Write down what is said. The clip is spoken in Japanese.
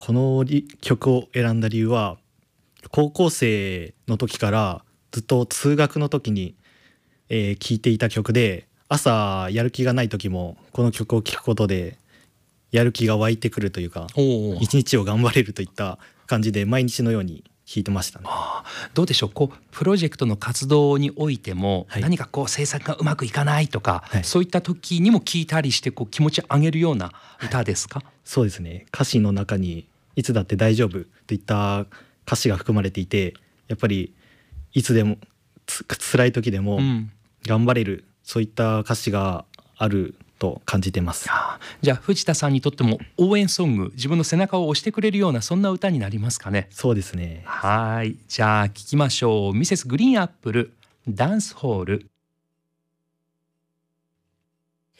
この曲を選んだ理由は、高校生の時からずっと通学の時に、聴いていた曲で、朝やる気がない時もこの曲を聴くことでやる気が湧いてくるというか、一日を頑張れるといった感じで毎日のように弾いてましたね。 どうでしょう、プロジェクトの活動においても、何か制作がうまくいかないとか、そういった時にも聴いたりして気持ち上げるような歌ですか？ そうですね。歌詞の中にいつだって大丈夫といった歌詞が含まれていて、やっぱりいつでも辛い時でも頑張れる、そういった歌詞があると感じてます。 じゃあ藤田さんにとっても応援ソング、自分の背中を押してくれるようなそんな歌になりますかね？ そうですね。 はい、じゃあ聞きましょう。ミセスグリーンアップル、ダンスホール。